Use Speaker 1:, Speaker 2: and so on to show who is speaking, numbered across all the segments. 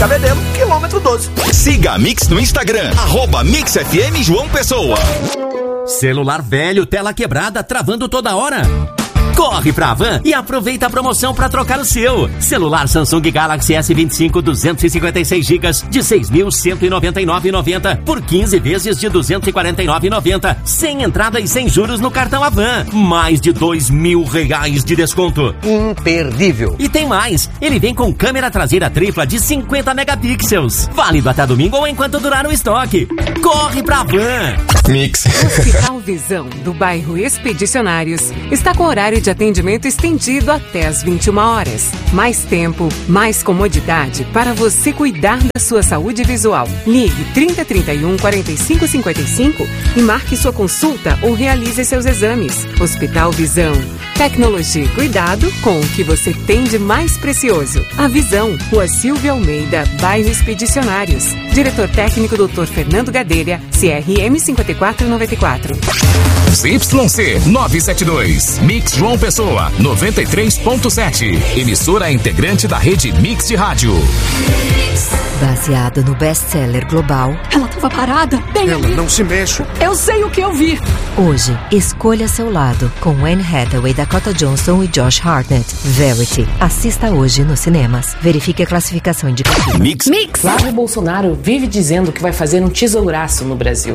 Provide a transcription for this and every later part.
Speaker 1: Cabedelo, quilômetro 12.
Speaker 2: Siga a Mix no Instagram, @MixFM João Pessoa.
Speaker 3: Celular velho, tela quebrada, travando toda hora? Corre pra Havan e aproveita a promoção para trocar o seu. Celular Samsung Galaxy S25 256 GB de 6.199,90 por 15 vezes de 249,90, sem entrada e sem juros no cartão Havan. Mais de R$2.000 de desconto.
Speaker 1: Imperdível.
Speaker 3: E tem mais, ele vem com câmera traseira tripla de 50 megapixels. Válido até domingo ou enquanto durar o estoque. Corre pra Havan.
Speaker 2: Mix.
Speaker 4: Hospital Visão, do bairro Expedicionários, está com horário de atendimento estendido até às 21 horas. Mais tempo, mais comodidade para você cuidar da sua saúde visual. Ligue 3031 4555 e marque sua consulta ou realize seus exames. Hospital Visão. Tecnologia e cuidado com o que você tem de mais precioso. A Visão, Rua Silvia Almeida, bairro Expedicionários. Diretor técnico Dr. Fernando Gadelha, CRM 5494.
Speaker 5: ZYC 972, Mix João Pessoa 93.7, emissora integrante da rede Mix de rádio.
Speaker 6: Baseado no best-seller global.
Speaker 7: Ela estava parada, bem
Speaker 1: Ela
Speaker 7: ali.
Speaker 1: não se mexe.
Speaker 7: Eu sei o que eu vi.
Speaker 6: Hoje, escolha seu lado com Anne Hathaway, Dakota Johnson e Josh Hartnett. Verity. Assista hoje nos cinemas. Verifique a classificação indicativa.
Speaker 2: Mix.
Speaker 8: Flávio Bolsonaro vive dizendo que vai fazer um tesouraço no Brasil.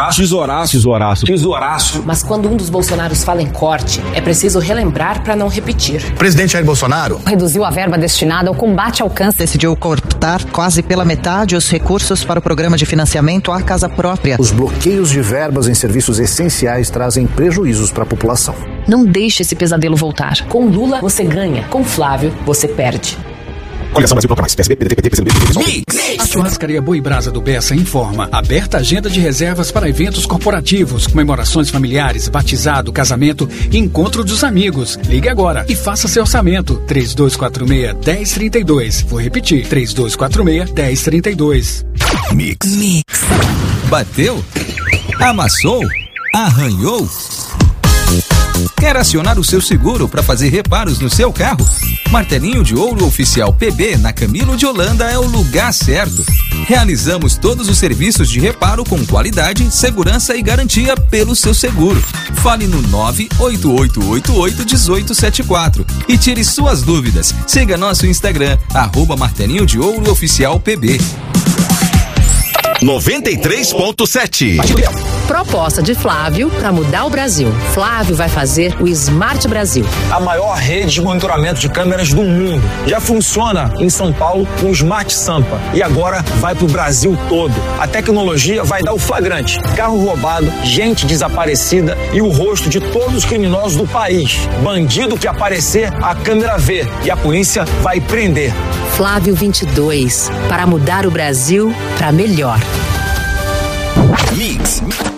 Speaker 9: Tesouraço.
Speaker 8: Mas quando um dos Bolsonaros fala em corte, é preciso relembrar para não repetir.
Speaker 9: Presidente Jair Bolsonaro
Speaker 7: Reduziu a verba destinada ao combate ao câncer.
Speaker 10: Decidiu cortar quase pela metade os recursos para o programa de financiamento à casa própria.
Speaker 11: Os bloqueios de verbas em serviços essenciais trazem prejuízos para a população.
Speaker 7: Não deixe esse pesadelo voltar.
Speaker 8: Com Lula, você ganha. Com Flávio, você perde.
Speaker 9: Coligação Brasil Contra Mais, PSB, PDT, PCB,
Speaker 12: A churrascaria Boi Brasa do Bessa informa. Aberta agenda de reservas para eventos corporativos, comemorações familiares, batizado, casamento e encontro dos amigos. Ligue agora e faça seu orçamento. 3246-1032. Vou repetir. 3246-1032.
Speaker 2: Mix.
Speaker 13: Bateu? Amassou? Arranhou? Quer acionar o seu seguro para fazer reparos no seu carro? Martelinho de Ouro Oficial PB na Camilo de Holanda é o lugar certo. Realizamos todos os serviços de reparo com qualidade, segurança e garantia pelo seu seguro. Fale no 988881874 e tire suas dúvidas. Siga nosso Instagram, @Martelinho de Ouro Oficial PB.
Speaker 2: 93.7.
Speaker 14: Proposta de Flávio para mudar o Brasil. Flávio vai fazer o Smart Brasil.
Speaker 9: A maior rede de monitoramento de câmeras do mundo. Já funciona em São Paulo com o Smart Sampa. E agora vai pro Brasil todo. A tecnologia vai dar o flagrante. Carro roubado, gente desaparecida e o rosto de todos os criminosos do país. Bandido que aparecer, a câmera vê. E a polícia vai prender.
Speaker 14: Flávio 22. Para mudar o Brasil para melhor.
Speaker 2: Mix.